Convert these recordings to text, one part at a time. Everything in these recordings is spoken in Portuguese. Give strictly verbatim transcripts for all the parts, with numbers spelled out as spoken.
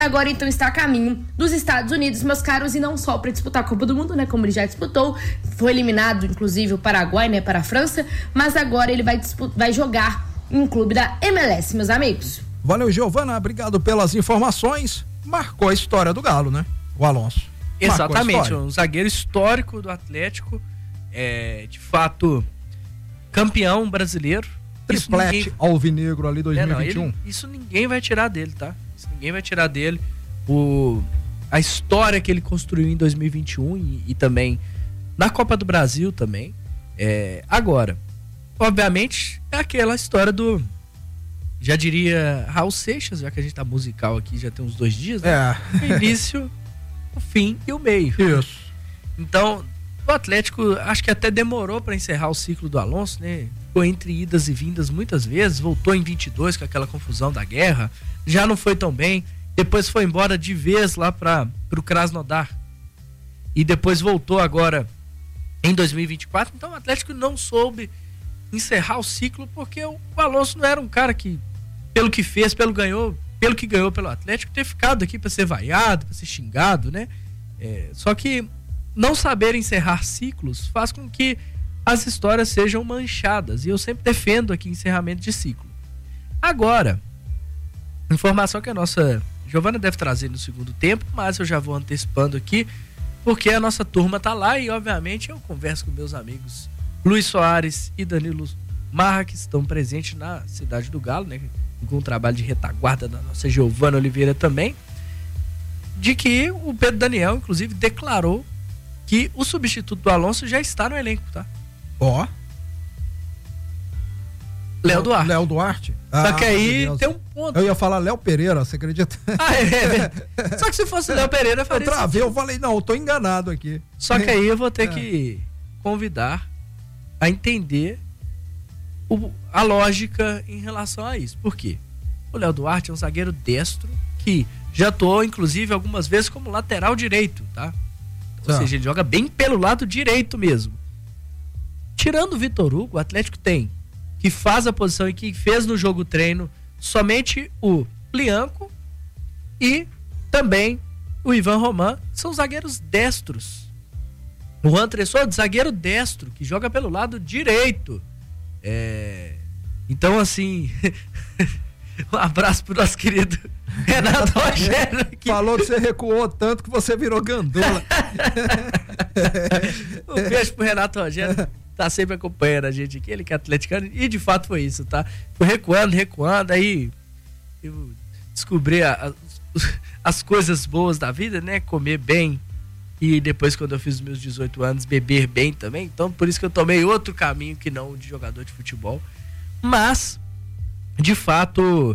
agora então está a caminho dos Estados Unidos, meus caros, e não só para disputar a Copa do Mundo, né, como ele já disputou, foi eliminado inclusive o Paraguai, né, para a França, mas agora ele vai, disputar, vai jogar em um clube da M L S, meus amigos. Valeu, Giovana, obrigado pelas informações. Marcou a história do Galo, né, o Alonso. Exatamente, um zagueiro histórico do Atlético, é, de fato campeão brasileiro. Triplete ninguém... alvinegro ali dois mil e vinte e um. É, não, ele, isso ninguém vai tirar dele, tá? Isso ninguém vai tirar dele. O, a história que ele construiu em dois mil e vinte e um e, e também na Copa do Brasil também. É, agora, obviamente, é aquela história do... Já diria Raul Seixas, já que a gente tá musical aqui, já tem uns dois dias, né? É. O início, o fim e o meio. Isso. Então, o Atlético acho que até demorou para encerrar o ciclo do Alonso, né? Ficou entre idas e vindas muitas vezes, voltou em vinte e dois com aquela confusão da guerra, já não foi tão bem, depois foi embora de vez lá para o Krasnodar e depois voltou agora em dois mil e vinte e quatro. Então o Atlético não soube encerrar o ciclo porque o Alonso não era um cara que, pelo que fez, pelo ganhou, pelo que ganhou pelo Atlético, ter ficado aqui para ser vaiado, para ser xingado, né? É, só que não saber encerrar ciclos faz com que as histórias sejam manchadas, e eu sempre defendo aqui encerramento de ciclo. Agora, informação que a nossa Giovana deve trazer no segundo tempo, mas eu já vou antecipando aqui, porque a nossa turma tá lá e obviamente eu converso com meus amigos Luiz Soares e Danilo Marra, que estão presentes na Cidade do Galo, né, com um trabalho de retaguarda da nossa Giovana Oliveira também, de que o Pedro Daniel, inclusive, declarou que o substituto do Alonso já está no elenco, tá? Ó. Oh. Léo Duarte. Léo Duarte? Ah, só que aí tem um ponto. Eu ia falar Léo Pereira, você acredita? Ah, é, é. Só que se fosse Léo Pereira, faria eu travei, eu falei, não, eu tô enganado aqui. Só que aí eu vou ter é. que convidar a entender o, a lógica em relação a isso. Por quê? O Léo Duarte é um zagueiro destro que já atuou, inclusive, algumas vezes como lateral direito, tá? Ou ah. seja, ele joga bem pelo lado direito mesmo. Tirando o Vitor Hugo, o Atlético tem, que faz a posição e que fez no jogo treino, somente o Plianco e também o Ivan Roman, são zagueiros destros. O Juan Tressor, zagueiro destro, que joga pelo lado direito. É... Então, assim, um abraço pro nosso querido Renato Rogério. Que... Falou que você recuou tanto que você virou gandula. Um beijo pro Renato Rogério. Tá sempre acompanhando a gente aqui, ele que é atleticano, e de fato foi isso, tá? Foi recuando, recuando, aí eu descobri a, a, as coisas boas da vida, né? Comer bem, e depois, quando eu fiz os meus dezoito anos, beber bem também. Então, por isso que eu tomei outro caminho que não o de jogador de futebol. Mas, de fato,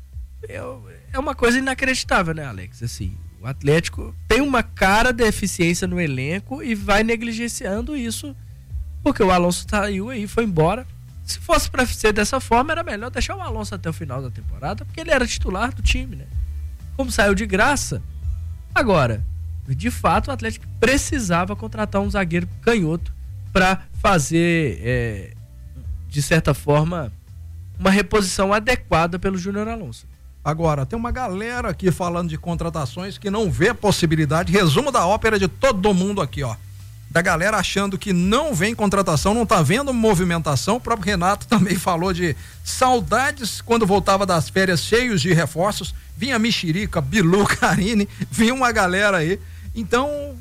é, é uma coisa inacreditável, né, Alex? Assim, o Atlético tem uma cara de eficiência no elenco e vai negligenciando isso, porque o Alonso saiu aí, foi embora. Se fosse para ser dessa forma, era melhor deixar o Alonso até o final da temporada, porque ele era titular do time, né? Como saiu de graça. Agora, de fato, o Atlético precisava contratar um zagueiro canhoto para fazer, é, de certa forma, uma reposição adequada pelo Júnior Alonso. Agora, tem uma galera aqui falando de contratações que não vê possibilidade. Resumo da ópera de todo mundo aqui, ó. Da galera achando que não vem contratação, não tá vendo movimentação. O próprio Renato também falou de saudades quando voltava das férias, cheios de reforços. Vinha Mexerica, Bilu, Carine, vinha uma galera aí. Então,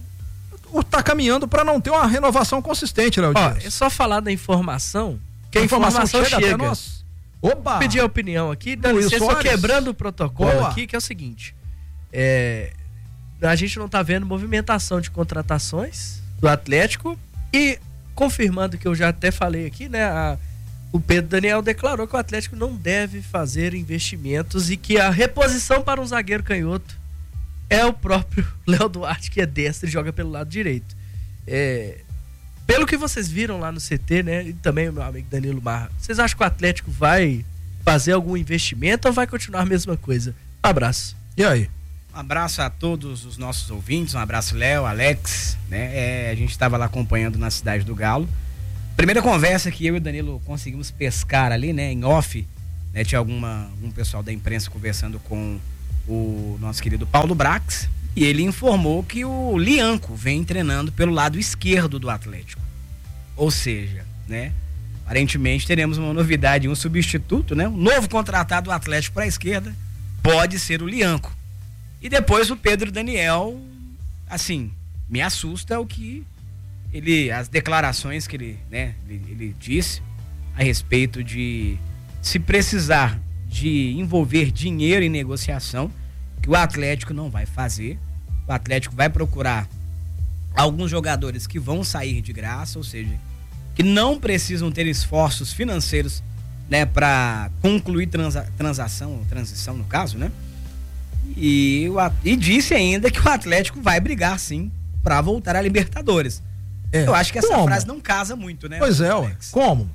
tá caminhando para não ter uma renovação consistente, Léo Dias. É só falar da informação, que a, a informação, informação chega, chega. Até nós. Opa! Vou pedir a opinião aqui, dá licença, só quebrando o protocolo Boa. aqui, que é o seguinte, é, a gente não tá vendo movimentação de contratações do Atlético, e confirmando que eu já até falei aqui, né, a, o Pedro Daniel declarou que o Atlético não deve fazer investimentos e que a reposição para um zagueiro canhoto é o próprio Léo Duarte, que é destro e joga pelo lado direito. É, pelo que vocês viram lá no C T, né, e também o meu amigo Danilo Marra, vocês acham que o Atlético vai fazer algum investimento ou vai continuar a mesma coisa? Um abraço. E aí? Um abraço a todos os nossos ouvintes, um abraço Léo, Alex, né? É, a gente estava lá acompanhando na Cidade do Galo. Primeira conversa que eu e o Danilo conseguimos pescar ali, né, em off, né, tinha alguma, algum pessoal da imprensa conversando com o nosso querido Paulo Brax, e ele informou que o Lianco vem treinando pelo lado esquerdo do Atlético. Ou seja, né, aparentemente teremos uma novidade, um substituto, né, um novo contratado do Atlético para a esquerda pode ser o Lianco. E depois o Pedro Daniel, assim, me assusta o que ele, as declarações que ele, né, ele, ele disse a respeito de se precisar de envolver dinheiro em negociação, que o Atlético não vai fazer. O Atlético vai procurar alguns jogadores que vão sair de graça, ou seja, que não precisam ter esforços financeiros, né, para concluir transa, transação, ou transição no caso, né? E, e disse ainda que o Atlético vai brigar sim para voltar à Libertadores. É. Eu acho que essa Como? frase não casa muito, né? Pois é, ué. Como?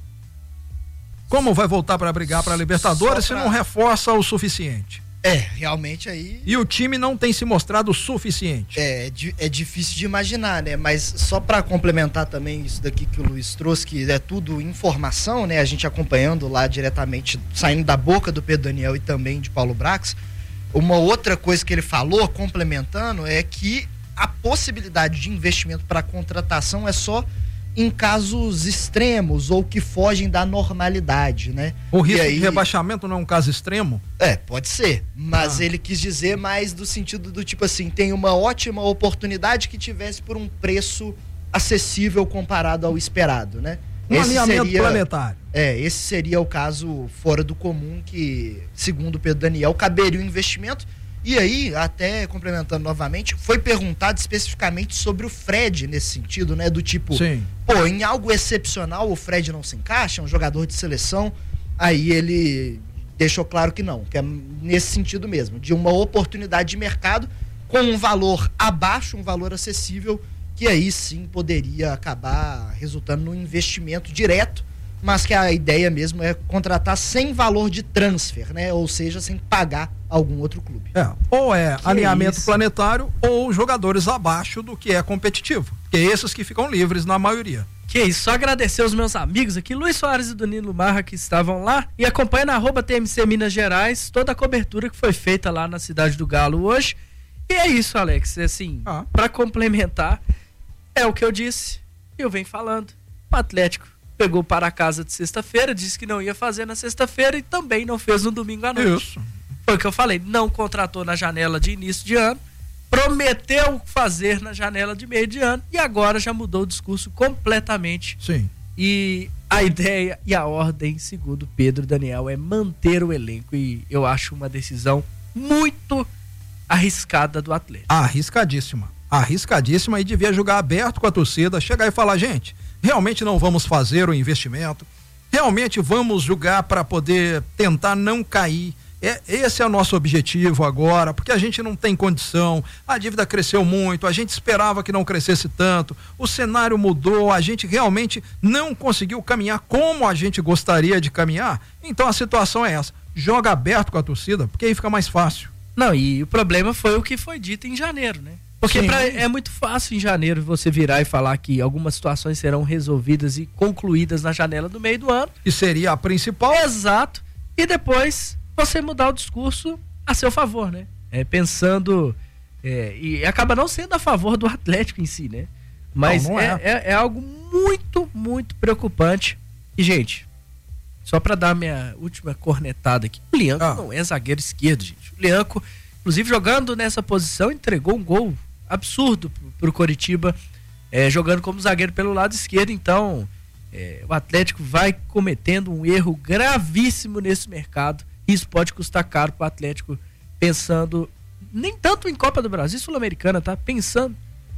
Como vai voltar para brigar para a Libertadores pra... se não reforça o suficiente? É, realmente aí... E o time não tem se mostrado o suficiente. É, é difícil de imaginar, né? Mas só para complementar também isso daqui que o Luiz trouxe, que é tudo informação, né? A gente acompanhando lá diretamente, saindo da boca do Pedro Daniel e também de Paulo Brax. Uma outra coisa que ele falou, complementando, é que a possibilidade de investimento para contratação é só em casos extremos ou que fogem da normalidade, né? O risco aí, de rebaixamento não é um caso extremo? É, pode ser, mas ah. ele quis dizer mais do sentido do tipo assim, tem uma ótima oportunidade que tivesse por um preço acessível comparado ao esperado, né? Um esse alinhamento seria, planetário. É, esse seria o caso fora do comum que, segundo o Pedro Daniel, caberia o investimento. E aí, até complementando novamente, foi perguntado especificamente sobre o Fred nesse sentido, né? Do tipo, Sim. pô, em algo excepcional o Fred não se encaixa, é um jogador de seleção. Aí ele deixou claro que não, que é nesse sentido mesmo, de uma oportunidade de mercado com um valor abaixo, um valor acessível, que aí sim poderia acabar resultando num investimento direto, mas que a ideia mesmo é contratar sem valor de transfer, né? Ou seja, sem pagar algum outro clube. É, ou é que alinhamento é planetário ou jogadores abaixo do que é competitivo, que é esses que ficam livres na maioria. Que isso, só agradecer aos meus amigos aqui, Luiz Soares e Danilo Marra, que estavam lá e acompanham na arroba T M C Minas Gerais toda a cobertura que foi feita lá na Cidade do Galo hoje. E é isso, Alex, assim, ah. para complementar, é o que eu disse, eu venho falando, o Atlético pegou para casa de sexta-feira, disse que não ia fazer na sexta-feira e também não fez no domingo à noite. Isso. Foi o que eu falei, não contratou na janela de início de ano, prometeu fazer na janela de meio de ano e agora já mudou o discurso completamente. Sim. E a ideia e a ordem, segundo Pedro Daniel, é manter o elenco e eu acho uma decisão muito arriscada do Atlético. Arriscadíssima. Arriscadíssima e devia jogar aberto com a torcida, chegar e falar, gente, realmente não vamos fazer o investimento, realmente vamos jogar para poder tentar não cair. É, esse é o nosso objetivo agora, porque a gente não tem condição, a dívida cresceu muito, a gente esperava que não crescesse tanto, o cenário mudou, a gente realmente não conseguiu caminhar como a gente gostaria de caminhar, então a situação é essa, joga aberto com a torcida, porque aí fica mais fácil. Não, e o problema foi o que foi dito em janeiro, né? Porque pra, é muito fácil em janeiro você virar e falar que algumas situações serão resolvidas e concluídas na janela do meio do ano. Que seria a principal. Exato. E depois você mudar o discurso a seu favor, né? É, pensando... É, e acaba não sendo a favor do Atlético em si, né? Mas não, não é. É, é, é algo muito, muito preocupante. E, gente, só para dar minha última cornetada aqui, o Lianco ah. não é zagueiro esquerdo, gente. O Lianco, inclusive jogando nessa posição, entregou um gol absurdo pro, pro Coritiba, é, jogando como zagueiro pelo lado esquerdo. Então é, o Atlético vai cometendo um erro gravíssimo nesse mercado. Isso pode custar caro pro Atlético, pensando nem tanto em Copa do Brasil, Sul-Americana, tá? Pensando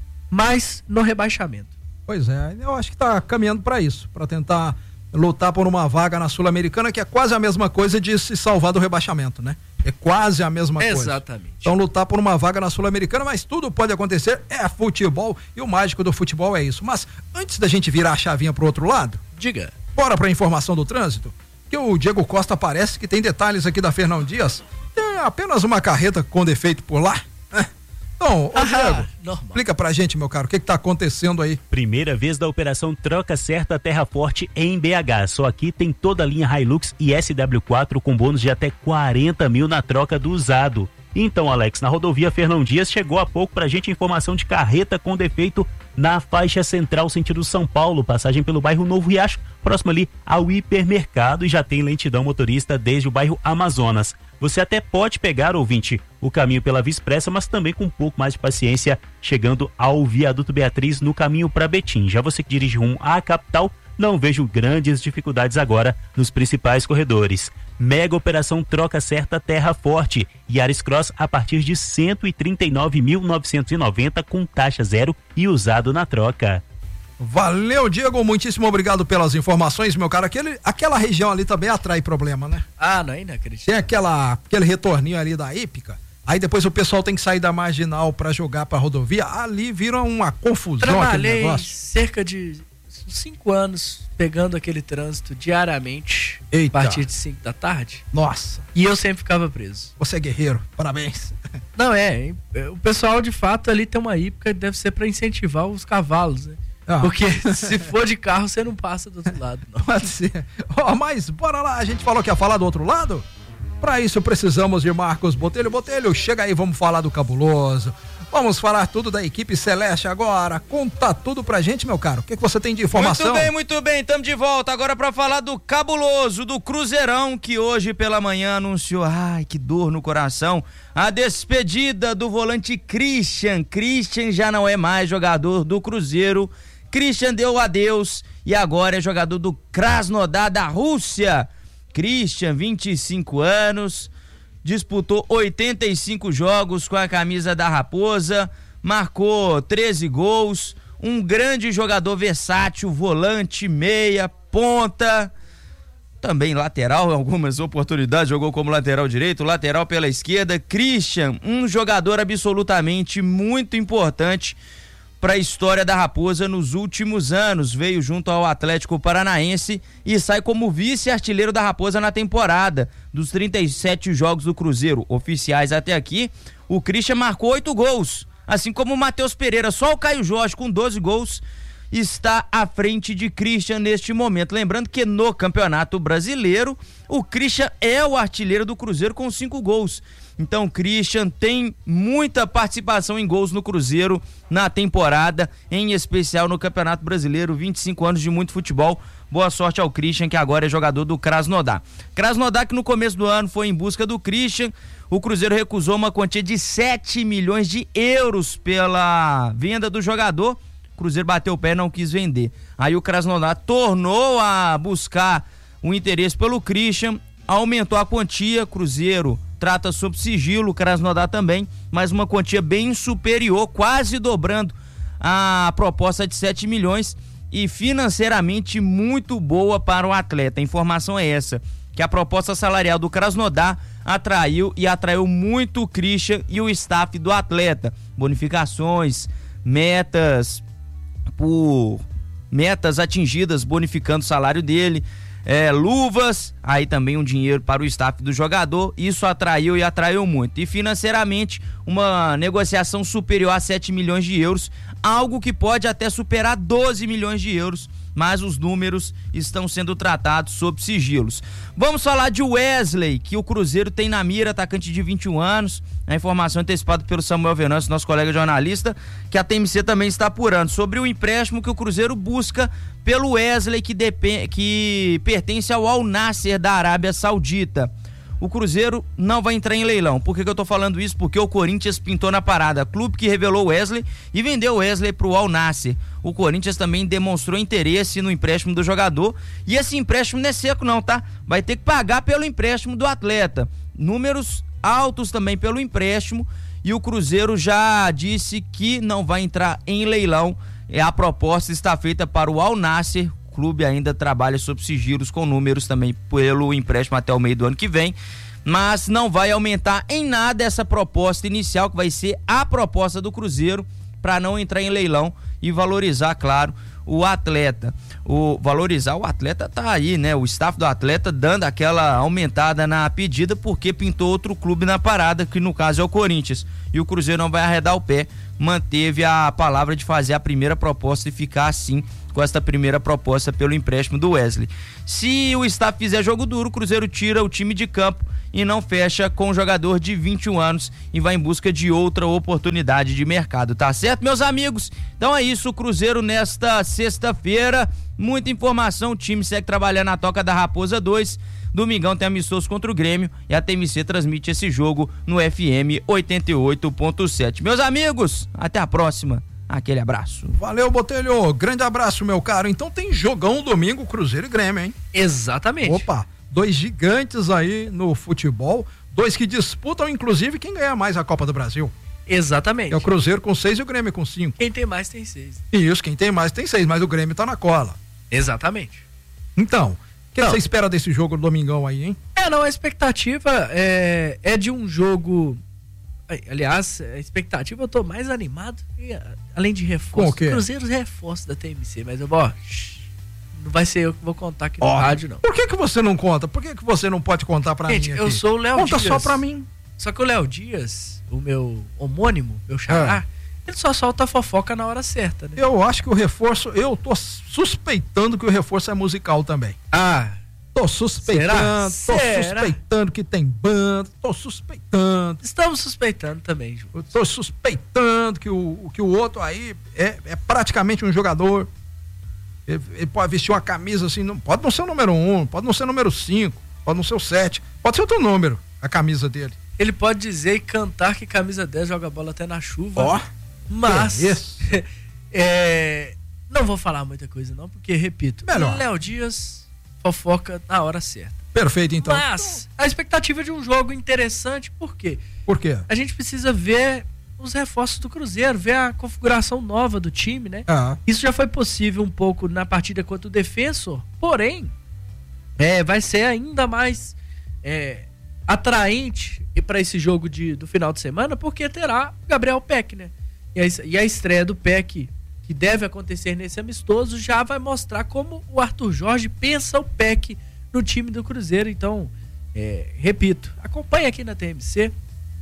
mais no rebaixamento. Pois é, eu acho que tá caminhando para isso, para tentar lutar por uma vaga na Sul-Americana, que é quase a mesma coisa de se salvar do rebaixamento, né? É quase a mesma coisa. Exatamente. Então lutar por uma vaga na Sul-Americana, mas tudo pode acontecer, é futebol e o mágico do futebol é isso. Mas antes da gente virar a chavinha pro outro lado, diga. Bora pra informação do trânsito, que o Diego Costa parece que tem detalhes aqui da Fernão Dias, tem apenas uma carreta com defeito por lá, né? Então, ô Diego, normal. Explica pra gente, meu caro, o que que tá acontecendo aí? Primeira vez da operação Troca Certa Terra Forte em B H. Só aqui tem toda a linha Hilux e S W quatro com bônus de até quarenta mil na troca do usado. Então, Alex, na rodovia Fernão Dias chegou há pouco pra gente informação de carreta com defeito na faixa central sentido São Paulo, passagem pelo bairro Novo Riacho, próximo ali ao hipermercado, e já tem lentidão motorista desde o bairro Amazonas. Você até pode pegar, ouvinte, o caminho pela Via Expressa, mas também com um pouco mais de paciência, chegando ao viaduto Beatriz no caminho para Betim. Já você que dirige rumo à capital, não vejo grandes dificuldades agora nos principais corredores. Mega operação troca certa Terra Forte. Yaris Cross a partir de cento e trinta e nove mil novecentos e noventa com taxa zero e usado na troca. Valeu, Diego, muitíssimo obrigado pelas informações, meu cara. Aquele, aquela região ali também atrai problema, né? Ah, não é inacreditável. Tem aquela, aquele retorninho ali da Hípica, aí depois o pessoal tem que sair da Marginal pra jogar pra rodovia, ali vira uma confusão. Trabalhei aquele negócio. cerca de cinco anos pegando aquele trânsito diariamente. Eita. A partir de cinco da tarde. Nossa. E eu sempre ficava preso. Você é guerreiro, parabéns. Não, é, o pessoal de fato ali tem uma hípica, deve ser pra incentivar os cavalos, né? Ah. Porque se for de carro, você não passa do outro lado, não. Pode ser. Oh, mas bora lá, a gente falou que ia falar do outro lado? Pra isso precisamos de Marcos Botelho. Botelho, chega aí, vamos falar do Cabuloso. Vamos falar tudo da equipe Celeste agora. Conta tudo pra gente, meu caro. O que, que você tem de informação? Muito bem, muito bem. Estamos de volta agora pra falar do Cabuloso, do Cruzeirão, que hoje pela manhã anunciou, ai, que dor no coração, a despedida do volante Christian. Christian já não é mais jogador do Cruzeiro. Christian deu adeus e agora é jogador do Krasnodar da Rússia. Christian, vinte e cinco anos, disputou oitenta e cinco jogos com a camisa da Raposa, marcou treze gols, um grande jogador versátil, volante, meia, ponta, também lateral em algumas oportunidades, jogou como lateral direito, lateral pela esquerda. Christian, um jogador absolutamente muito importante para a história da Raposa nos últimos anos, veio junto ao Atlético Paranaense e sai como vice-artilheiro da Raposa na temporada. Dos trinta e sete jogos do Cruzeiro oficiais até aqui, o Christian marcou oito gols, assim como o Matheus Pereira. Só o Caio Jorge com doze gols está à frente de Christian neste momento. Lembrando que no Campeonato Brasileiro, o Christian é o artilheiro do Cruzeiro com cinco gols. Então, Christian tem muita participação em gols no Cruzeiro na temporada, em especial no Campeonato Brasileiro. vinte e cinco anos de muito futebol. Boa sorte ao Christian, que agora é jogador do Krasnodar. Krasnodar, que no começo do ano foi em busca do Christian. O Cruzeiro recusou uma quantia de sete milhões de euros pela venda do jogador. O Cruzeiro bateu o pé e não quis vender. Aí o Krasnodar tornou a buscar o interesse pelo Christian, aumentou a quantia. Cruzeiro trata sob sigilo, o Krasnodar também, mas uma quantia bem superior, quase dobrando a proposta de sete milhões e financeiramente muito boa para o atleta. A informação é essa, que a proposta salarial do Krasnodar atraiu e atraiu muito o Christian e o staff do atleta. Bonificações, metas por metas atingidas, bonificando o salário dele. É, luvas, aí também um dinheiro para o staff do jogador. Isso atraiu e atraiu muito. E financeiramente, uma negociação superior a sete milhões de euros, algo que pode até superar doze milhões de euros, mas os números estão sendo tratados sob sigilos. Vamos falar de Wesley, que o Cruzeiro tem na mira, atacante de vinte e um anos. A informação antecipada pelo Samuel Venâncio, nosso colega jornalista, que a T M C também está apurando, sobre o empréstimo que o Cruzeiro busca pelo Wesley, que, depend... que pertence ao Al Nassr da Arábia Saudita. O Cruzeiro não vai entrar em leilão. Por que que eu tô falando isso? Porque o Corinthians pintou na parada. Clube que revelou o Wesley e vendeu o Wesley pro Al Nassr. O Corinthians também demonstrou interesse no empréstimo do jogador. E esse empréstimo não é seco não, tá? Vai ter que pagar pelo empréstimo do atleta. Números altos também pelo empréstimo. E o Cruzeiro já disse que não vai entrar em leilão. A proposta está feita para o Al Nassr. O clube ainda trabalha sob sigilos com números também pelo empréstimo até o meio do ano que vem, mas não vai aumentar em nada essa proposta inicial, que vai ser a proposta do Cruzeiro, para não entrar em leilão e valorizar, claro, o atleta. O valorizar o atleta tá aí, né? O staff do atleta dando aquela aumentada na pedida, porque pintou outro clube na parada, que no caso é o Corinthians, e o Cruzeiro não vai arredar o pé, manteve a palavra de fazer a primeira proposta e ficar assim com esta primeira proposta pelo empréstimo do Wesley. Se o staff fizer jogo duro, o Cruzeiro tira o time de campo e não fecha com um jogador de vinte e um anos e vai em busca de outra oportunidade de mercado, tá certo, meus amigos? Então é isso, o Cruzeiro nesta sexta-feira, muita informação, o time segue trabalhando na Toca da Raposa dois, domingão tem amistoso contra o Grêmio e a T M C transmite esse jogo no F M oitenta e oito ponto sete. Meus amigos, até a próxima. Aquele abraço. Valeu, Botelho. Grande abraço, meu caro. Então tem jogão domingo, Cruzeiro e Grêmio, hein? Exatamente. Opa, dois gigantes aí no futebol, dois que disputam, inclusive, quem ganha mais a Copa do Brasil. Exatamente. É o Cruzeiro com seis e o Grêmio com cinco. Quem tem mais tem seis. Isso, quem tem mais tem seis, mas o Grêmio tá na cola. Exatamente. Então, o que Não. você espera desse jogo do domingão aí, hein? É, não, a expectativa é, é de um jogo... Aliás, a expectativa eu tô mais animado, e, além de reforço. Com o quê? Cruzeiro reforço da T M C, mas eu vou, ó, não vai ser eu que vou contar aqui no Ó, rádio, não. Por que que você não conta? Por que que você não pode contar pra Gente, mim eu aqui? sou o Léo Conta Dias. só pra mim. Só que o Léo Dias, o meu homônimo, meu xará, ele só solta a fofoca na hora certa, né? Eu acho que o reforço, eu tô suspeitando que o reforço é musical também. Ah, Tô suspeitando, Será? tô Será? suspeitando que tem banda, tô suspeitando. estamos suspeitando também, Ju. Eu tô suspeitando que o, que o outro aí é, é praticamente um jogador. Ele, ele pode vestir uma camisa assim, não, pode não ser o número um, pode não ser o número cinco, pode não ser o sete, pode ser outro número, a camisa dele. Ele pode dizer e cantar que camisa dez joga bola até na chuva. Ó, mas que isso? é, não vou falar muita coisa não, porque, repito, Melhor. Léo Dias fofoca na hora certa. Perfeito, então. Mas a expectativa de um jogo interessante, por quê? Por quê? A gente precisa ver os reforços do Cruzeiro, ver a configuração nova do time, né? Ah, Isso já foi possível um pouco na partida contra o Defensor, porém, é, vai ser ainda mais é, atraente para esse jogo de, do final de semana, porque terá o Gabriel Peck, né? E a, e a estreia do Peck, que deve acontecer nesse amistoso, já vai mostrar como o Arthur Jorge pensa o Peck no time do Cruzeiro. Então, é, repito, acompanhe aqui na T M C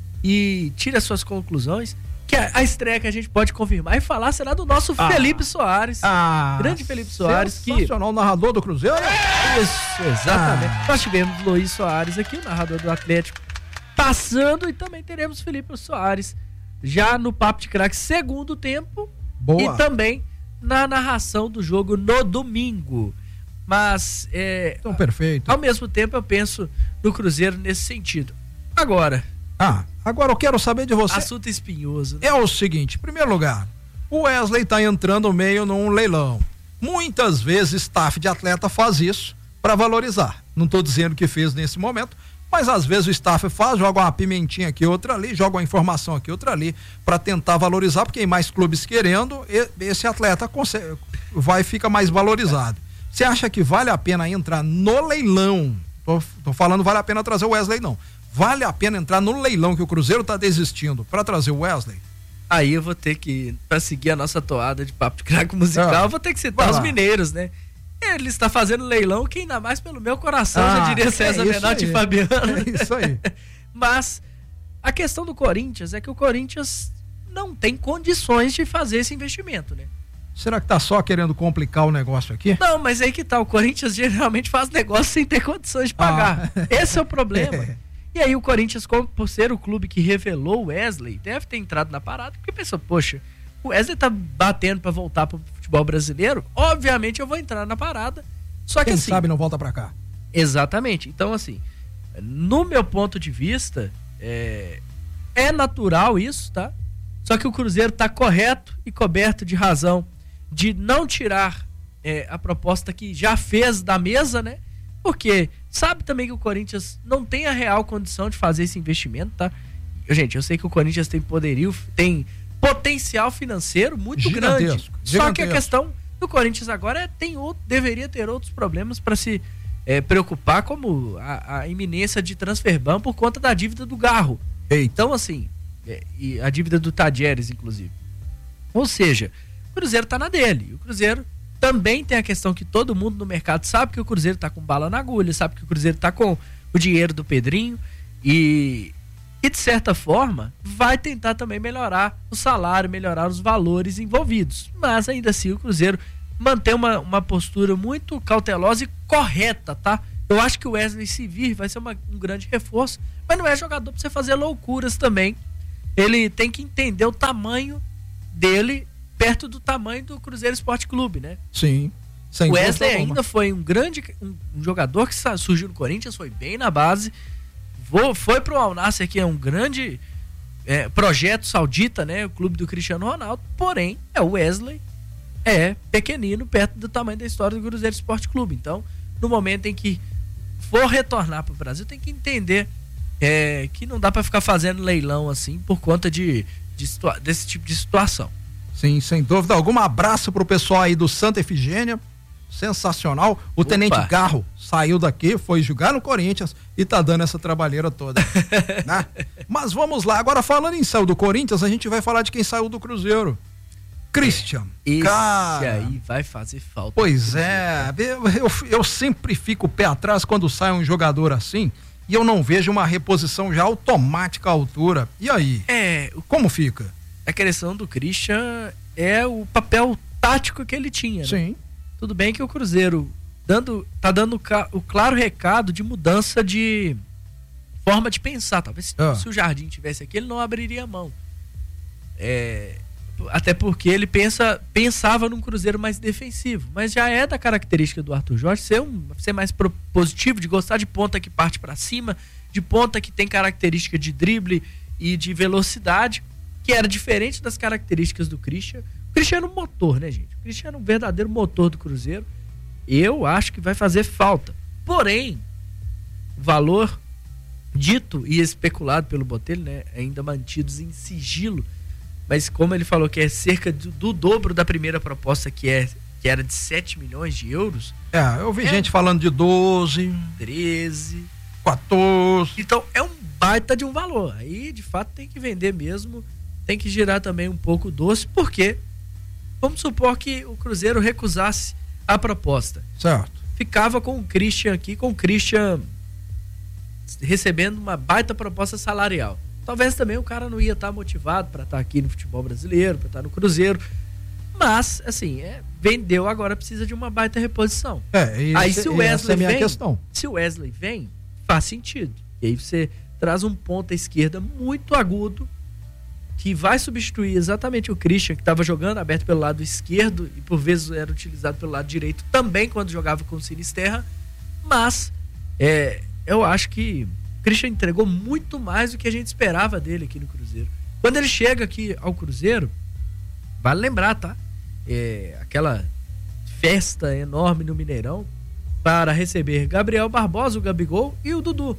e tire as suas conclusões, que a, a estreia que a gente pode confirmar e falar será do nosso Ah. Felipe Soares. ah, Grande Felipe Soares, que... sensacional narrador do Cruzeiro. Isso, exatamente. Ah. Nós tivemos Luiz Soares aqui, o narrador do Atlético, passando, e também teremos Felipe Soares já no Papo de Craque segundo tempo. Boa. E também na narração do jogo no domingo. Mas, é, Então, perfeito. ao mesmo tempo, eu penso no Cruzeiro nesse sentido. Agora, Ah, agora eu quero saber de você. assunto espinhoso, né? É o seguinte, em primeiro lugar, o Wesley tá entrando meio num leilão. Muitas vezes staff de atleta faz isso para valorizar. Não tô dizendo que fez nesse momento, mas às vezes o staff faz, joga uma pimentinha aqui, outra ali, joga uma informação aqui, outra ali, para tentar valorizar, porque tem mais clubes querendo, e- esse atleta consegue, vai fica mais valorizado. Você acha que vale a pena entrar no leilão? Tô, tô falando vale a pena trazer o Wesley, não. Vale a pena entrar no leilão que o Cruzeiro tá desistindo para trazer o Wesley? Aí eu vou ter que, pra seguir a nossa toada de Papo de Craque musical, Ah, eu vou ter que citar vai os lá. mineiros, né? Ele está fazendo leilão que ainda mais pelo meu coração, Ah, já diria é César isso Menotti aí. e Fabiano. É isso aí. Mas a questão do Corinthians é que o Corinthians não tem condições de fazer esse investimento, né? Será que tá só querendo complicar o negócio aqui? Não, mas aí que tá, o Corinthians geralmente faz negócio sem ter condições de pagar. Ah. Esse é o problema. É. E aí o Corinthians, como por ser o clube que revelou o Wesley, deve ter entrado na parada, porque pensou, poxa, o Wesley tá batendo pra voltar pro futebol brasileiro, obviamente eu vou entrar na parada. Só que Quem assim, sabe não volta pra cá. exatamente. Então, assim, no meu ponto de vista, é, é natural isso, tá? Só que o Cruzeiro tá correto e coberto de razão de não tirar é, a proposta que já fez da mesa, né? Porque sabe também que o Corinthians não tem a real condição de fazer esse investimento, tá? Eu, gente, eu sei que o Corinthians tem poderio, tem potencial financeiro muito grande. Gigantesco, Só que a gigantesco. questão do Corinthians agora é tem outro, deveria ter outros problemas para se é, preocupar, como a, a iminência de transfer ban por conta da dívida do Garro. Eita. Então, assim, é, e a dívida do Tadieres, inclusive. Ou seja, o Cruzeiro tá na dele. O Cruzeiro também tem a questão que todo mundo no mercado sabe que o Cruzeiro tá com bala na agulha, sabe que o Cruzeiro tá com o dinheiro do Pedrinho e, e de certa forma, vai tentar também melhorar o salário, melhorar os valores envolvidos. Mas ainda assim o Cruzeiro mantém uma, uma postura muito cautelosa e correta, tá? Eu acho que o Wesley, se vir, vai ser uma, um grande reforço, mas não é jogador pra você fazer loucuras também. Ele tem que entender o tamanho dele perto do tamanho do Cruzeiro Esporte Clube, né? Sim. Sem o Wesley dúvida ainda foi um grande um, um jogador que surgiu no Corinthians, foi bem na base, vou, foi pro Al Nassr, que é um grande é, projeto saudita, né? O clube do Cristiano Ronaldo, porém, é o Wesley é pequenino perto do tamanho da história do Cruzeiro Esporte Clube. Então, no momento em que for retornar pro Brasil, tem que entender é, que não dá para ficar fazendo leilão assim por conta de, de situa- desse tipo de situação. Sim, sem dúvida alguma. Abraço pro pessoal aí do Santa Efigênia. Sensacional. O Opa. Tenente Garro saiu daqui, foi jogar no Corinthians e tá dando essa trabalheira toda. Né? Mas vamos lá. Agora, falando em saiu do Corinthians, a gente vai falar de quem saiu do Cruzeiro. Christian. Esse Cara, aí vai fazer falta. pois é. Eu, eu, eu sempre fico o pé atrás quando sai um jogador assim e eu não vejo uma reposição já automática à altura. E aí? É, o- Como fica? a questão do Christian é o papel tático que ele tinha, né? Sim. Tudo bem que o Cruzeiro dando, tá dando o, ca- o claro recado de mudança de forma de pensar. Talvez se, Ah. se o Jardim tivesse aqui, ele não abriria a mão. É, até porque ele pensa, pensava num Cruzeiro mais defensivo. Mas já é da característica do Arthur Jorge ser, um, ser mais propositivo, de gostar de ponta que parte para cima, de ponta que tem característica de drible e de velocidade, que era diferente das características do Christian. O Christian é um motor, né, gente? O Christian é um verdadeiro motor do Cruzeiro. Eu acho que vai fazer falta. Porém, o valor dito e especulado pelo Botelho, né, ainda mantidos em sigilo, mas como ele falou que é cerca do, do dobro da primeira proposta, que, é, que era de sete milhões de euros, É, eu vi É. gente falando de doze, treze. quatorze. Então é um baita de um valor. Aí, de fato, tem que vender mesmo. Tem que girar também um pouco o doce, porque vamos supor que o Cruzeiro recusasse a proposta. Certo. Ficava com o Christian aqui, com o Christian recebendo uma baita proposta salarial. Talvez também o cara não ia estar motivado para estar aqui no futebol brasileiro, para estar no Cruzeiro. Mas, assim, é, vendeu, agora precisa de uma baita reposição. É, e Aí esse- se o essa é Wesley a minha vem, questão. se o Wesley vem, faz sentido. E aí você traz um ponta esquerda muito agudo, que vai substituir exatamente o Christian, que estava jogando aberto pelo lado esquerdo e por vezes era utilizado pelo lado direito também quando jogava com o Sinisterra. Mas é, eu acho que o Christian entregou muito mais do que a gente esperava dele aqui no Cruzeiro. Quando ele chega aqui ao Cruzeiro, vale lembrar, tá? É, aquela festa enorme no Mineirão para receber Gabriel Barbosa, o Gabigol e o Dudu.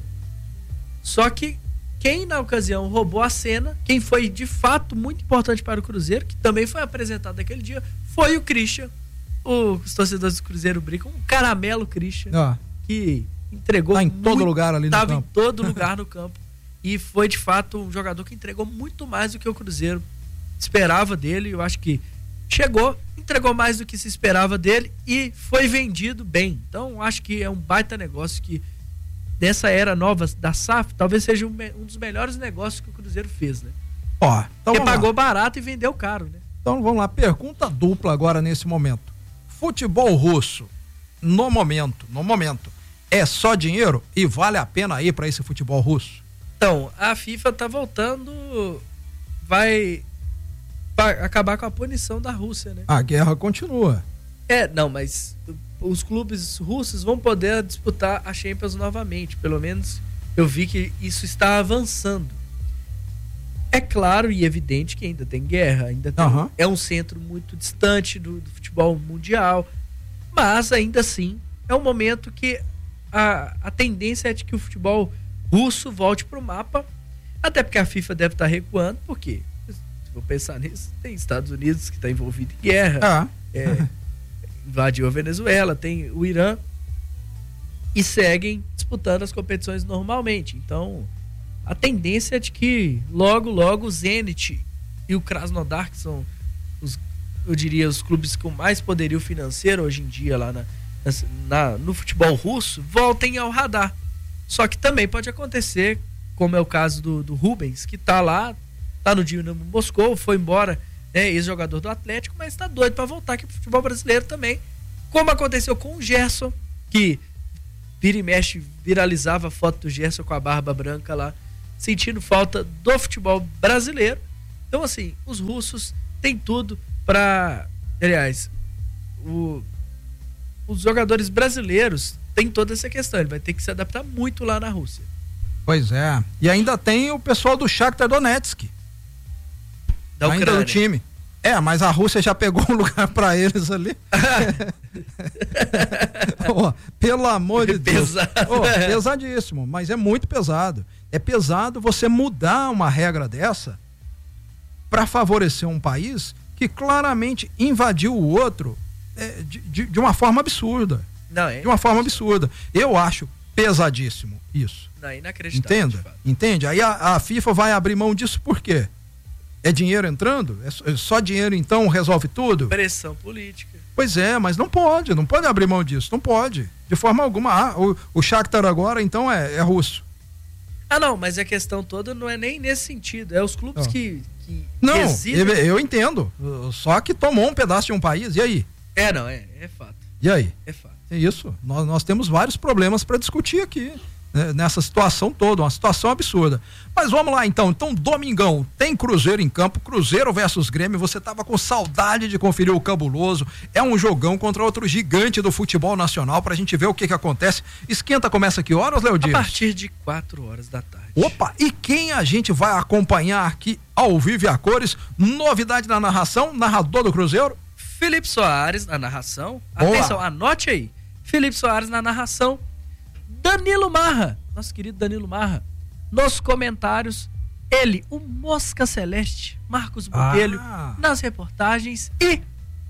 Só que quem na ocasião roubou a cena, quem foi de fato muito importante para o Cruzeiro, que também foi apresentado naquele dia, foi o Christian. O, os torcedores do Cruzeiro brincam, um caramelo Christian, Ó, que entregou tá em muito, todo lugar ali no tava campo. em todo lugar no campo. E foi de fato um jogador que entregou muito mais do que o Cruzeiro esperava dele. Eu acho que chegou, entregou mais do que se esperava dele e foi vendido bem. Então acho que é um baita negócio que dessa era nova da S A F, talvez seja um, me- um dos melhores negócios que o Cruzeiro fez, né? Ó, então Porque vamos, pagou lá. barato e vendeu caro, né? Então vamos lá. Pergunta dupla agora nesse momento. Futebol russo, no momento, no momento, é só dinheiro e vale a pena ir para esse futebol russo? Então, a FIFA tá voltando, vai, vai acabar com a punição da Rússia, né? A guerra continua. É, não, mas os clubes russos vão poder disputar a Champions novamente. Pelo menos eu vi que isso está avançando. É claro e evidente que ainda tem guerra, ainda tem, Aham. é um centro muito distante do, do futebol mundial, mas ainda assim é um momento que a, a tendência é de que o futebol russo volte para o mapa, até porque a FIFA deve estar recuando, porque se for pensar nisso, tem Estados Unidos que está envolvido em guerra, Ah, é, invadiu a Venezuela, tem o Irã e seguem disputando as competições normalmente. Então, a tendência é de que logo, logo o Zenit e o Krasnodar, que são os, eu diria, os clubes com mais poderio financeiro hoje em dia lá na, na, no futebol russo, voltem ao radar. Só que também pode acontecer, como é o caso do, do Rubens, que tá lá, tá no Dinamo Moscou, foi embora, né, ex-jogador do Atlético, mas tá doido para voltar aqui pro futebol brasileiro também, como aconteceu com o Gerson, que vira e mexe, viralizava a foto do Gerson com a barba branca lá, sentindo falta do futebol brasileiro. Então, assim, os russos têm tudo para... Aliás, o, os jogadores brasileiros têm toda essa questão. Ele vai ter que se adaptar muito lá na Rússia. Pois é. E ainda tem o pessoal do Shakhtar Donetsk. Da Ucrânia. Ainda do time. É, mas a Rússia já pegou um lugar pra eles ali. Oh, pelo amor de Deus. Pesado. Oh, pesadíssimo, mas é muito pesado. É pesado você mudar uma regra dessa para favorecer um país que claramente invadiu o outro é, de, de, de uma forma absurda. Não, é de uma forma absurda. Eu acho pesadíssimo isso. Não, é inacreditável. Entenda? Entende? Aí a, a FIFA vai abrir mão disso por quê? É dinheiro entrando? É só, é só dinheiro então resolve tudo? Pressão política. Pois é, mas não pode, não pode abrir mão disso, não pode. De forma alguma. Ah, o, o Shakhtar agora então é, é russo. Ah, não, mas a questão toda não é nem nesse sentido. É os clubes oh. que, que não, residem... eu, eu entendo. Só que tomou um pedaço de um país, e aí? É, não, é, é fato. E aí? É fato. É isso. Nós, nós temos vários problemas para discutir aqui, né, nessa situação toda, uma situação absurda. Mas vamos lá então. Então, domingão, tem Cruzeiro em campo, Cruzeiro versus Grêmio. Você tava com saudade de conferir o Cabuloso. É um jogão contra outro gigante do futebol nacional pra gente ver o que que acontece. Esquenta começa que horas, Léo Dias? A partir de quatro horas da tarde. Opa, e quem a gente vai acompanhar aqui ao vivo e a cores? Novidade na narração, narrador do Cruzeiro? Felipe Soares na narração. Boa. Atenção, anote aí. Felipe Soares na narração. Danilo Marra, nosso querido Danilo Marra, nos comentários. Ele, o Mosca Celeste, Marcos Botelho, ah. nas reportagens e...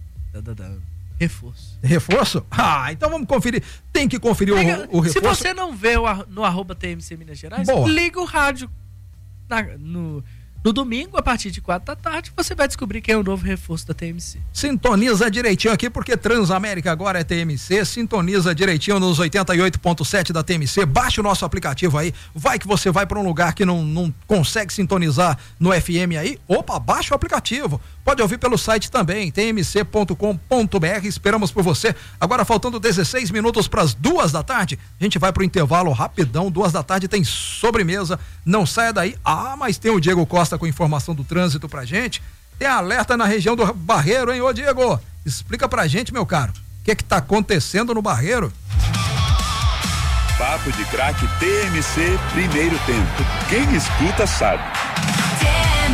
Reforço. Reforço? Ah, então vamos conferir. Tem que conferir Liga, o, o reforço. Se você não vê o, no arroba T M C Minas Gerais, Boa. liga o rádio na, no... No domingo, a partir de quatro da tarde, você vai descobrir quem é o novo reforço da T M C. Sintoniza direitinho aqui, porque Transamérica agora é T M C. Sintoniza direitinho nos oitenta e oito ponto sete da T M C. Baixa o nosso aplicativo aí. Vai que você vai para um lugar que não, não consegue sintonizar no F M aí. Opa, baixa o aplicativo. Pode ouvir pelo site também, t m c ponto com ponto b r. Esperamos por você. Agora, faltando dezesseis minutos para as duas da tarde, a gente vai pro intervalo rapidão. Duas da tarde tem sobremesa. Não saia daí. Ah, mas tem o Diego Costa com informação do trânsito pra gente. Tem alerta na região do Barreiro, hein, ô Diego? Explica pra gente, meu caro, o que é que tá acontecendo no Barreiro? Papo de Craque T M C, primeiro tempo. Quem escuta sabe. T M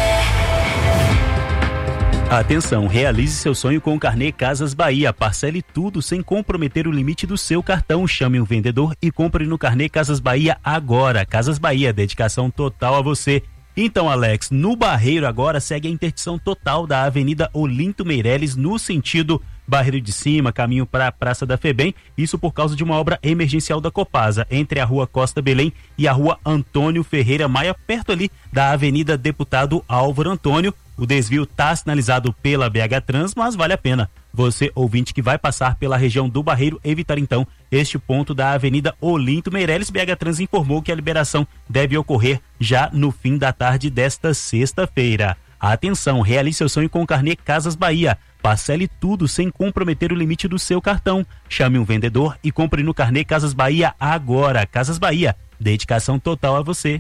C. Atenção, realize seu sonho com o Carnê Casas Bahia. Parcele tudo sem comprometer o limite do seu cartão. Chame um vendedor e compre no Carnê Casas Bahia agora. Casas Bahia, dedicação total a você. Então, Alex, no Barreiro agora segue a interdição total da Avenida Olinto Meireles no sentido Barreiro de Cima, caminho para a Praça da Febem, isso por causa de uma obra emergencial da Copasa, entre a Rua Costa Belém e a Rua Antônio Ferreira Maia, perto ali da Avenida Deputado Álvaro Antônio. O desvio está sinalizado pela B H Trans, mas vale a pena você, ouvinte, que vai passar pela região do Barreiro, evitar então este ponto da Avenida Olinto Meireles. B H Trans informou que a liberação deve ocorrer já no fim da tarde desta sexta-feira. Atenção, realize seu sonho com o Carnê Casas Bahia. Parcele tudo sem comprometer o limite do seu cartão. Chame um vendedor e compre no Carnê Casas Bahia agora. Casas Bahia, dedicação total a você.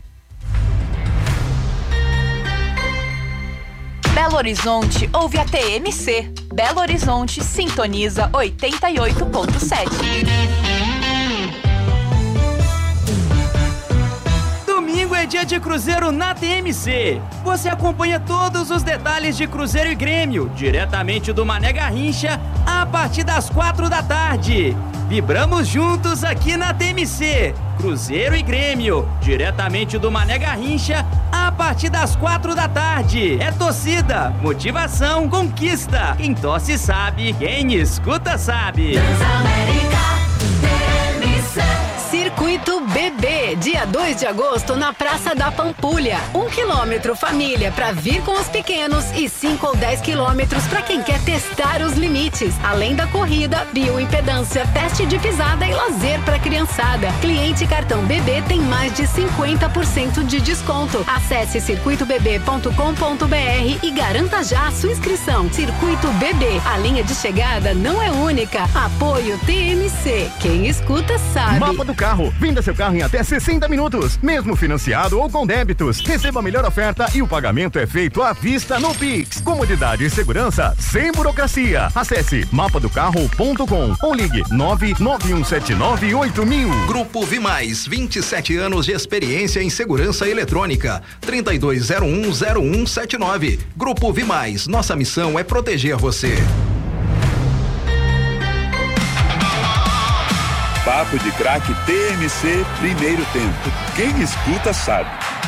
Belo Horizonte ouve a T M C. Belo Horizonte sintoniza oitenta e oito ponto sete. Domingo é dia de Cruzeiro na T M C. Você acompanha todos os detalhes de Cruzeiro e Grêmio, diretamente do Mané Garrincha, a partir das quatro da tarde. Vibramos juntos aqui na T M C. Cruzeiro e Grêmio, diretamente do Mané Garrincha, a partir das quatro da tarde. É torcida, motivação, conquista. Quem torce sabe, quem escuta sabe. Transamérica, T M C. Circuito Circuito Bebê, dia dois de agosto na Praça da Pampulha. Um quilômetro família para vir com os pequenos e cinco ou dez quilômetros para quem quer testar os limites. Além da corrida, bioimpedância, teste de pisada e lazer para criançada. Cliente cartão Bebê tem mais de cinquenta por cento de desconto. Acesse circuito bebê ponto com ponto br e garanta já a sua inscrição. Circuito Bebê, a linha de chegada não é única. Apoio T M C. Quem escuta sabe. Mapa do carro. Venda seu carro em até sessenta minutos, mesmo financiado ou com débitos. Receba a melhor oferta e o pagamento é feito à vista no Pix. Comodidade e segurança sem burocracia. Acesse mapa do carro ponto com ou ligue nove nove um sete nove oito mil. Grupo Vimais, vinte e sete anos de experiência em segurança eletrônica. trinta e dois zero um zero um sete nove. Grupo Vimais, nossa missão é proteger você. Papo de Craque T M C, primeiro tempo. Quem escuta sabe.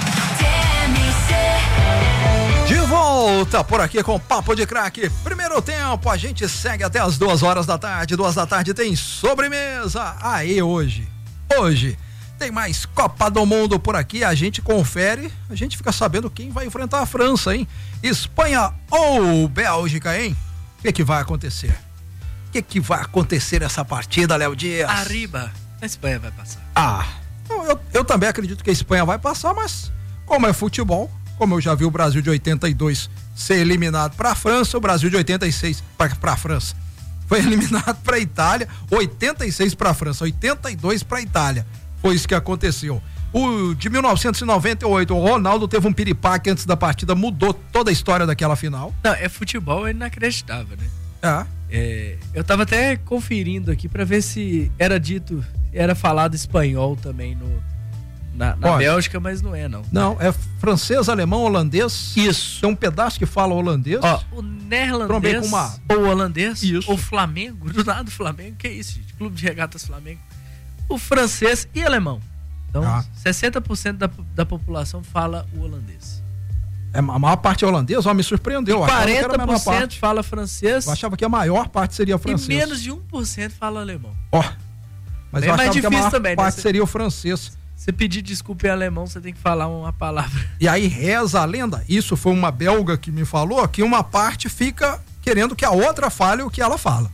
De volta por aqui com Papo de Craque. Primeiro tempo, a gente segue até as duas horas da tarde. Duas da tarde tem sobremesa. Aí hoje, hoje tem mais Copa do Mundo por aqui. A gente confere, a gente fica sabendo quem vai enfrentar a França, hein? Espanha ou Bélgica, hein? O que que vai acontecer? O que que vai acontecer essa partida, Léo Dias? Arriba, a Espanha vai passar. Ah, eu, eu também acredito que a Espanha vai passar, mas como é futebol, como eu já vi o Brasil de oitenta e dois ser eliminado para a França, o Brasil de oitenta e seis para a França foi eliminado para a Itália, oitenta e seis para a França, oitenta e dois para a Itália. Foi isso que aconteceu. O de mil novecentos e noventa e oito, o Ronaldo teve um piripaque antes da partida, mudou toda a história daquela final. Não, é futebol, é inacreditável, né? É. É, eu tava até conferindo aqui para ver se era dito, era falado espanhol também no, na, na Bélgica, mas não é, não. Não, é francês, alemão, holandês. Isso. Tem um pedaço que fala holandês. Ó, o neerlandês uma... ou holandês, isso. ou Flamengo, do nada do Flamengo, que é isso, gente? Clube de Regatas Flamengo. O francês e alemão. Então, ah. sessenta por cento da, da população fala o holandês. É, a maior parte é holandês, ó, me surpreendeu. quarenta por cento fala francês. Eu achava que a maior parte seria francês. E menos de um por cento fala alemão. Ó, mas é eu mais achava que a maior também, parte né? seria o francês. Você pedir desculpa em alemão, você tem que falar uma palavra. E aí reza a lenda, isso foi uma belga que me falou, que uma parte fica querendo que a outra fale o que ela fala.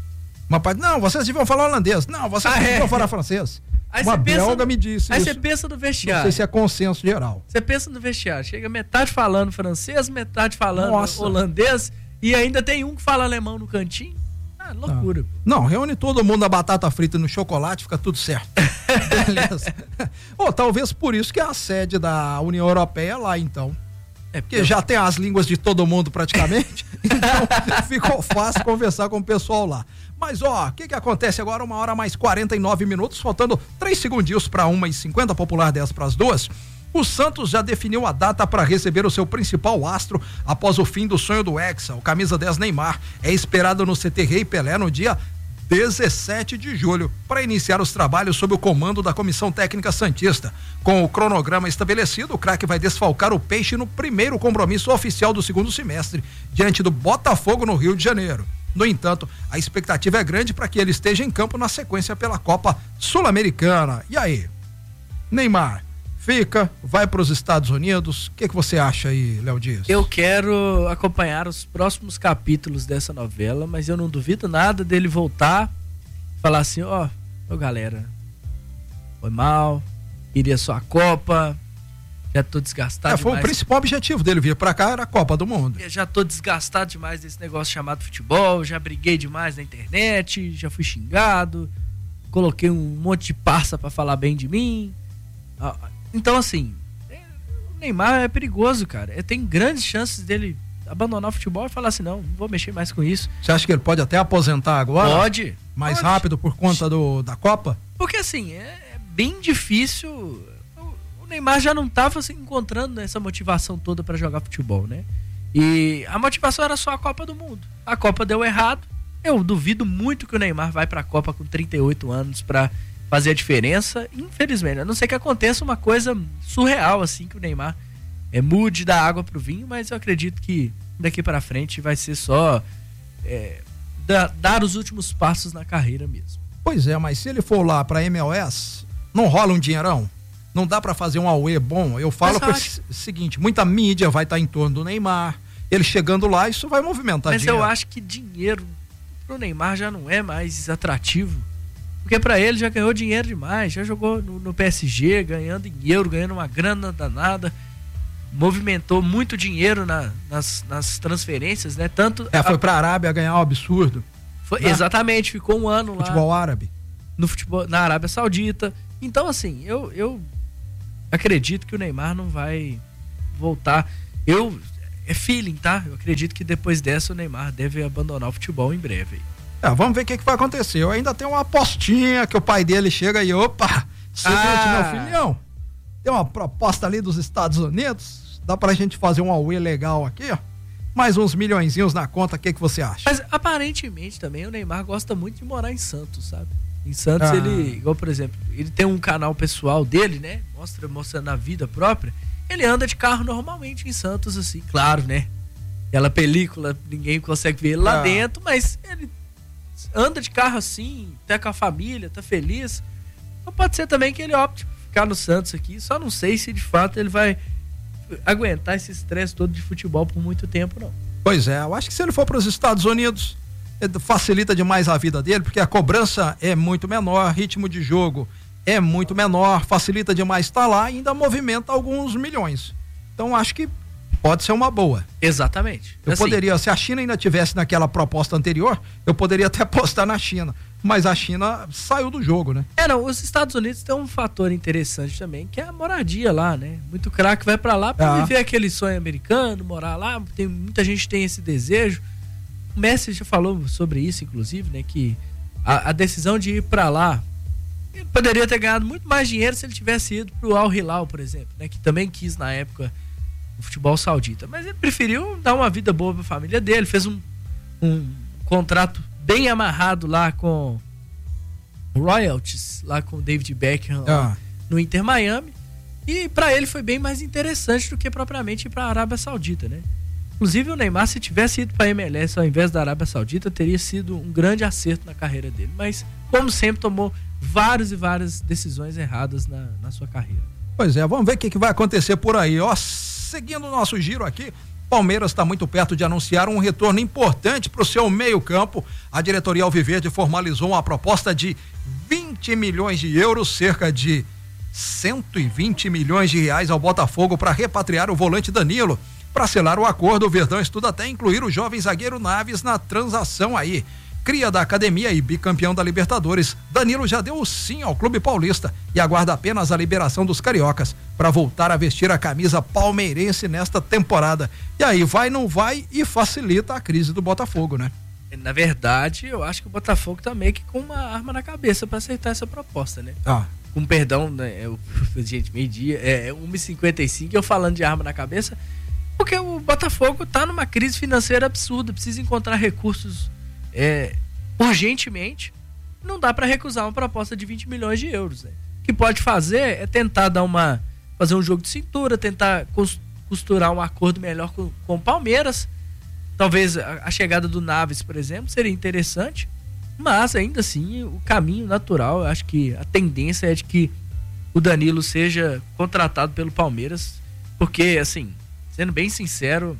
Uma parte, não, vocês deviam falar holandês. Não, vocês ah, deviam é. falar francês. Aí uma belga no, me disse aí isso. Aí você pensa no vestiário. Não sei se é consenso geral. Você pensa no vestiário. Chega metade falando francês, metade falando Nossa. holandês e ainda tem um que fala alemão no cantinho. Ah, loucura. Não, não reúne todo mundo na batata frita e no chocolate, fica tudo certo. Beleza. Ou talvez por isso que é a sede da União Europeia é lá, então. É porque já tem as línguas de todo mundo praticamente, então ficou fácil conversar com o pessoal lá. Mas ó, o que que acontece agora? Uma hora mais quarenta e nove minutos, faltando três segundinhos para uma e cinquenta, popular dez para as duas. O Santos já definiu a data para receber o seu principal astro após o fim do sonho do Hexa. O camisa dez Neymar é esperado no C T Rei Pelé no dia dezessete de julho para iniciar os trabalhos sob o comando da Comissão Técnica Santista. Com o cronograma estabelecido, o craque vai desfalcar o Peixe no primeiro compromisso oficial do segundo semestre, diante do Botafogo no Rio de Janeiro. No entanto, a expectativa é grande para que ele esteja em campo na sequência pela Copa Sul-Americana. E aí? Neymar fica, vai para os Estados Unidos? O que que você acha aí, Léo Dias? Eu quero acompanhar os próximos capítulos dessa novela, mas eu não duvido nada dele voltar e falar assim, ó, oh, oh, galera, foi mal, queria só a Copa, já tô desgastado é, foi demais. O principal objetivo dele vir pra cá era a Copa do Mundo. Eu já tô desgastado demais desse negócio chamado futebol, já briguei demais na internet, já fui xingado, coloquei um monte de parça pra falar bem de mim. Então assim, o Neymar é perigoso, cara. Tem grandes chances dele abandonar o futebol e falar assim, não, não vou mexer mais com isso. Você acha que ele pode até aposentar agora? Pode. Mais pode. rápido por conta do, da Copa? Porque assim, é, é bem difícil. O Neymar já não estava se encontrando essa motivação toda para jogar futebol, né? E a motivação era só a Copa do Mundo. A Copa deu errado. Eu duvido muito que o Neymar vai para a Copa com trinta e oito anos para fazer a diferença. Infelizmente, a não ser que aconteça uma coisa surreal assim, que o Neymar é, mude da água pro vinho, mas eu acredito que daqui para frente vai ser só é, da, dar os últimos passos na carreira mesmo. Pois é, mas se ele for lá para M L S, Não rola um dinheirão? Não dá para fazer um auê bom? Eu falo o acho... seguinte, muita mídia vai estar em torno do Neymar, ele chegando lá, isso vai movimentar Mas dinheiro. eu acho que dinheiro pro Neymar já não é mais atrativo, porque para ele já ganhou dinheiro demais, já jogou no, no P S G, ganhando em euro, ganhando uma grana danada, movimentou muito dinheiro na, nas, nas transferências, né? Tanto é, foi a... pra Arábia ganhar um absurdo. Foi, né? Exatamente, ficou um ano lá. Futebol árabe. No futebol, na Arábia Saudita. Então, assim, eu, eu acredito que o Neymar não vai voltar. Eu, é feeling, tá? Eu acredito que depois dessa o Neymar deve abandonar o futebol em breve. É, vamos ver o que, que vai acontecer. Eu ainda tenho uma apostinha que o pai dele chega e, opa, seguinte, ah. meu filhão, tem uma proposta ali dos Estados Unidos, dá pra gente fazer um auê legal aqui, ó. Mais uns milhõezinhos na conta, o que, que você acha? Mas aparentemente também o Neymar gosta muito de morar em Santos, sabe? Em Santos, ah. ele, igual por exemplo, ele tem um canal pessoal dele, né? Mostra, mostrando a vida própria. Ele anda de carro normalmente em Santos, assim, claro, né? Aquela película, ninguém consegue ver ele lá ah. dentro, mas ele anda de carro assim, tá com a família, tá feliz. Então pode ser também que ele opte por ficar no Santos aqui, só não sei se de fato ele vai aguentar esse estresse todo de futebol por muito tempo, não. Pois é, eu acho que se ele for para os Estados Unidos, facilita demais a vida dele, porque a cobrança é muito menor, ritmo de jogo é muito menor, facilita demais estar lá e ainda movimenta alguns milhões. Então acho que pode ser uma boa. Exatamente. Eu assim, poderia, se a China ainda tivesse naquela proposta anterior, eu poderia até apostar na China, mas a China saiu do jogo, né? É, não, os Estados Unidos tem um fator interessante também, que é a moradia lá, né? Muito craque vai pra lá pra ah. viver aquele sonho americano, morar lá, tem, muita gente tem esse desejo. O Messi já falou sobre isso, inclusive, né? Que a, a decisão de ir pra lá, ele poderia ter ganhado muito mais dinheiro se ele tivesse ido pro Al Hilal, por exemplo, né? Que também quis na época o futebol saudita. Mas ele preferiu dar uma vida boa pra família dele, fez um, um contrato bem amarrado lá com royalties, lá com o David Beckham ah. no Inter Miami. E pra ele foi bem mais interessante do que propriamente ir pra Arábia Saudita, né? Inclusive o Neymar, se tivesse ido pra M L S ao invés da Arábia Saudita, teria sido um grande acerto na carreira dele. Mas, como sempre, tomou várias e várias decisões erradas na, na sua carreira. Pois é, vamos ver o que, que vai acontecer por aí. Ó, seguindo o nosso giro aqui, Palmeiras está muito perto de anunciar um retorno importante para o seu meio-campo. A diretoria Alviverde formalizou uma proposta de vinte milhões de euros, cerca de cento e vinte milhões de reais ao Botafogo para repatriar o volante Danilo. Para selar o acordo, o Verdão estuda até incluir o jovem zagueiro Naves na transação aí. Cria da academia e bicampeão da Libertadores, Danilo já deu o sim ao clube paulista e aguarda apenas a liberação dos cariocas para voltar a vestir a camisa palmeirense nesta temporada. E aí vai, não vai e facilita a crise do Botafogo, né? Na verdade, eu acho que o Botafogo tá meio que com uma arma na cabeça para aceitar essa proposta, né? Ah. Com perdão, né? Eu, gente, meio-dia, é uma e cinquenta e cinco, eu falando de arma na cabeça, porque o Botafogo tá numa crise financeira absurda, precisa encontrar recursos É, urgentemente. Não dá para recusar uma proposta de vinte milhões de euros, né? O que pode fazer é tentar dar uma fazer um jogo de cintura, tentar costurar um acordo melhor com, com o Palmeiras. Talvez a, a chegada do Naves, por exemplo, seria interessante, mas ainda assim o caminho natural, eu acho que a tendência é de que o Danilo seja contratado pelo Palmeiras, porque, assim, sendo bem sincero,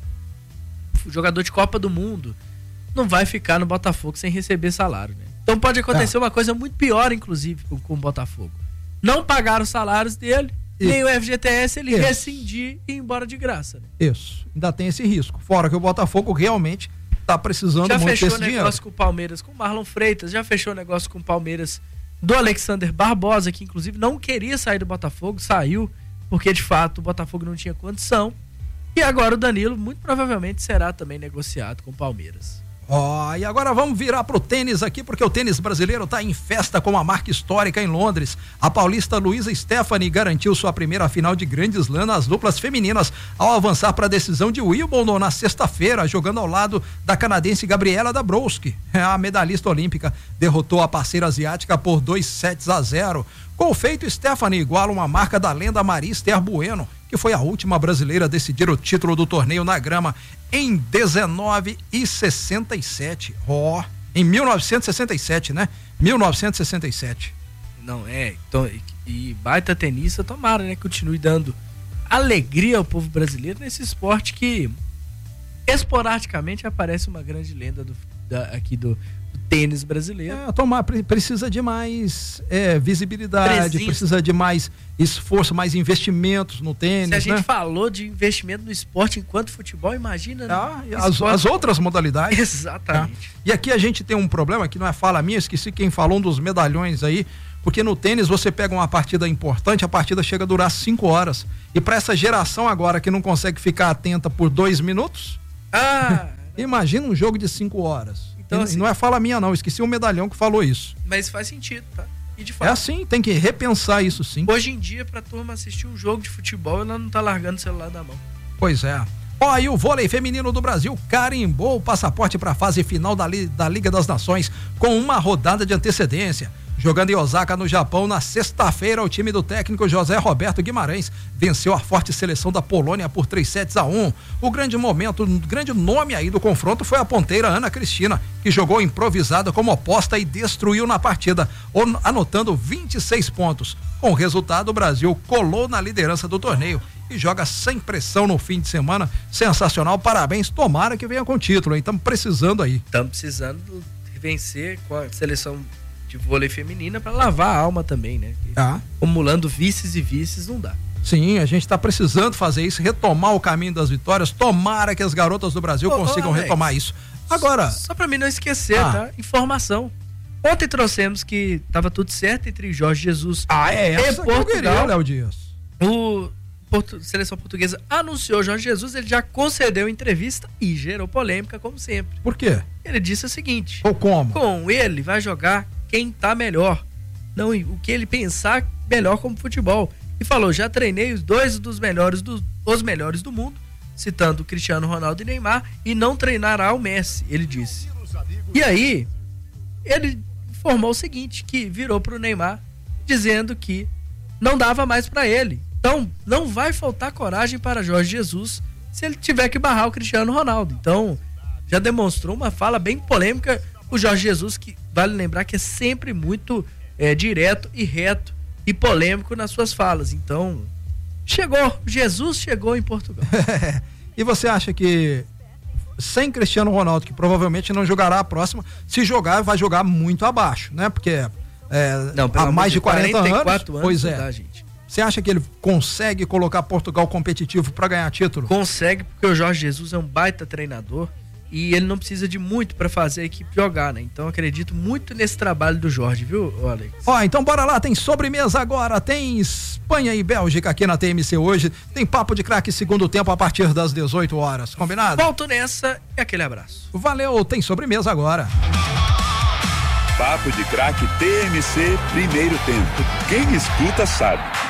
o jogador de Copa do Mundo não vai ficar no Botafogo sem receber salário, né? Então pode acontecer é. uma coisa muito pior, inclusive, com, com o Botafogo. Não pagar os salários dele, Isso. nem o F G T S, ele Isso. rescindir e ir embora de graça, né? Isso, ainda tem esse risco. Fora que o Botafogo realmente tá precisando já muito desse fechou dinheiro. negócio com o Palmeiras, com o Marlon Freitas, já fechou negócio com o Palmeiras do Alexander Barbosa, que inclusive não queria sair do Botafogo, saiu porque de fato o Botafogo não tinha condição. E agora o Danilo muito provavelmente será também negociado com o Palmeiras. Ó, oh, e agora vamos virar pro tênis aqui, porque o tênis brasileiro tá em festa com uma marca histórica em Londres. A paulista Luísa Stephanie garantiu sua primeira final de Grand Slam nas duplas femininas ao avançar para a decisão de Wimbledon na sexta-feira, jogando ao lado da canadense Gabriela Dabrowski. A medalhista olímpica derrotou a parceira asiática por dois sets a zero. Com o feito, Stephanie iguala uma marca da lenda Maria Esther Bueno, que foi a última brasileira a decidir o título do torneio na grama em dezenove e sessenta e sete. Ó, oh, em mil novecentos e sessenta e sete, né? mil novecentos e sessenta e sete. Não, é. Então, e, e baita tenista, tomara, né? Continue dando alegria ao povo brasileiro nesse esporte que esporadicamente aparece uma grande lenda do, da, aqui do, do tênis brasileiro. É, tomar, precisa de mais é, visibilidade, Presença. precisa de mais esforço, mais investimentos no tênis. Se a gente né? falou de investimento no esporte enquanto futebol, imagina ah, as, as outras modalidades. Exatamente. É. E aqui a gente tem um problema que não é fala minha, esqueci quem falou, um dos medalhões aí, porque no tênis você pega uma partida importante, a partida chega a durar cinco horas. E para essa geração agora que não consegue ficar atenta por dois minutos, ah, imagina um jogo de cinco horas. Então, e, assim, não é fala minha não, esqueci o medalhão que falou isso. Mas faz sentido, tá? E de fato, é assim, tem que repensar isso sim. Hoje em dia, pra turma assistir um jogo de futebol, ela não tá largando o celular da mão. Pois é. Ó, oh, e o vôlei feminino do Brasil carimbou o passaporte para a fase final da, da Liga das Nações com uma rodada de antecedência. Jogando em Osaka, no Japão, na sexta-feira, o time do técnico José Roberto Guimarães venceu a forte seleção da Polônia por três sets a um. O grande momento, o grande nome aí do confronto foi a ponteira Ana Cristina, que jogou improvisada como oposta e destruiu na partida, anotando vinte e seis pontos. Com o resultado, o Brasil colou na liderança do torneio e joga sem pressão no fim de semana. Sensacional, parabéns, tomara que venha com o título, hein? Estamos precisando aí. Estamos precisando vencer com a seleção de vôlei feminina para lavar a alma também, né? Ah. Acumulando vices e vices não dá. Sim, a gente está precisando fazer isso, retomar o caminho das vitórias. Tomara que as garotas do Brasil ô, consigam ô, retomar isso. Agora, só para mim não esquecer, ah. tá? Informação. Ontem trouxemos que estava tudo certo entre Jorge Jesus ah, é essa e Portugal. Que eu queria, Léo Dias. O Porto, seleção portuguesa anunciou Jorge Jesus, ele já concedeu entrevista e gerou polêmica, como sempre. Por quê? Ele disse o seguinte: ou como? Com ele vai jogar quem tá melhor, não o que ele pensar melhor como futebol. E falou: já treinei os dois dos melhores do, os melhores do mundo, citando Cristiano Ronaldo e Neymar, e não treinará o Messi, ele disse. E aí, ele informou o seguinte, que virou pro Neymar, dizendo que não dava mais para ele. Então, não vai faltar coragem para Jorge Jesus se ele tiver que barrar o Cristiano Ronaldo. Então, já demonstrou uma fala bem polêmica o Jorge Jesus, que vale lembrar que é sempre muito é, direto e reto e polêmico nas suas falas. Então, chegou, Jesus chegou em Portugal. E você acha que sem Cristiano Ronaldo, que provavelmente não jogará a próxima, se jogar, vai jogar muito abaixo, né? Porque é, não, há mais de quarenta anos, anos, pois é. Dá, gente. Você acha que ele consegue colocar Portugal competitivo para ganhar título? Consegue, porque o Jorge Jesus é um baita treinador e ele não precisa de muito para fazer a equipe jogar, né? Então acredito muito nesse trabalho do Jorge, viu, Alex? Ó, então bora lá, tem sobremesa agora, tem Espanha e Bélgica aqui na T M C hoje, tem papo de craque segundo tempo a partir das dezoito horas, combinado? Volto nessa e aquele abraço. Valeu, tem sobremesa agora. Papo de craque T M C primeiro tempo. Quem escuta sabe.